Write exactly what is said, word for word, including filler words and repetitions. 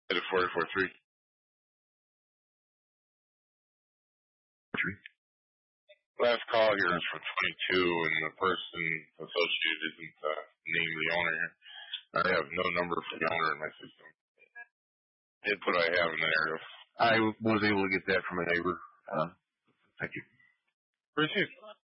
At a forty-four three. Last call here is for twenty-two, and the person associated isn't uh, named the owner here. I have no number for the owner in my system. It's what I have in the narrative. I was able to get that from a neighbor. Uh, thank you. Appreciate it.